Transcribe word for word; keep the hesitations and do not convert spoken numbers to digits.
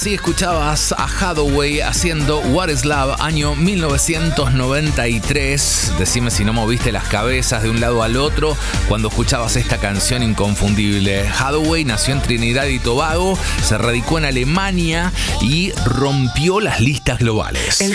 Así escuchabas a Hathaway haciendo What is Love, año mil novecientos noventa y tres. Decime si no moviste las cabezas de un lado al otro cuando escuchabas esta canción inconfundible. Hathaway nació en Trinidad y Tobago, se radicó en Alemania y rompió las listas globales.